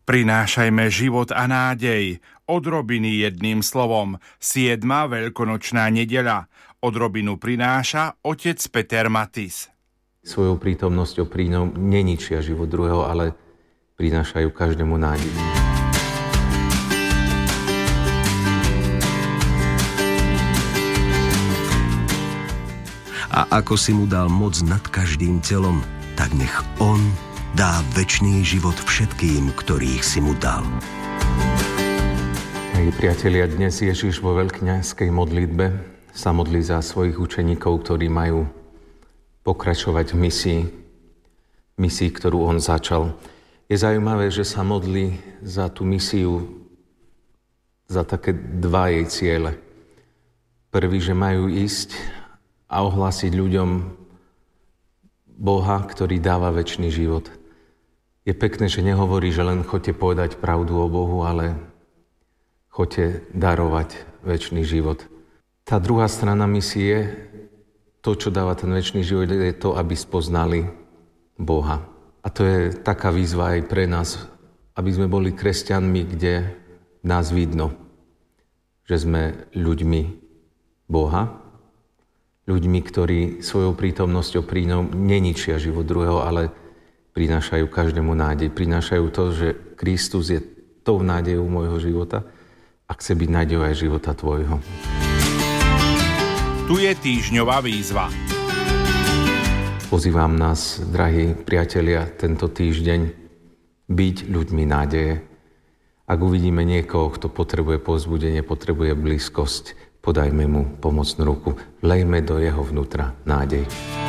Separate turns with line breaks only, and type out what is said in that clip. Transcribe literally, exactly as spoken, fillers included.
Prinášajme život a nádej. Odrobiny jedným slovom. Siedma veľkonočná nedeľa. Odrobinu prináša otec Peter Matis.
Svojou prítomnosťou pri ňom neničia život druhého, ale prinášajú každému nádej.
A ako si mu dal moc nad každým telom, tak nech on dá večný život všetkým, ktorých si mu dal.
Hej, priatelia, dnes Ježiš vo veľkňazskej modlitbe sa modlí za svojich učeníkov, ktorí majú pokračovať v misii, misii, ktorú on začal. Je zaujímavé, že sa modlí za tú misiu, za také dva jej ciele. Prvý, že majú ísť a ohlásiť ľuďom Boha, ktorý dáva večný život. Je pekné, že nehovorí, že len choďte povedať pravdu o Bohu, ale choďte darovať večný život. Tá druhá strana misie, to, čo dáva ten večný život, je to, aby spoznali Boha. A to je taká výzva aj pre nás, aby sme boli kresťanmi, kde nás vidno, že sme ľuďmi Boha, ľuďmi, ktorí svojou prítomnosťou pri ňom neničia život druhého, ale prinášajú každému nádej. Prinášajú to, že Kristus je tou nádejou môjho života a chce byť nádejou aj života tvojho.
Tu je týždňová výzva.
Pozývam nás, drahí priatelia, tento týždeň byť ľuďmi nádeje. Ak uvidíme niekoho, kto potrebuje povzbudenie, potrebuje blízkosť, podajme mu pomocnú ruku, vlejme do jeho vnútra nádej.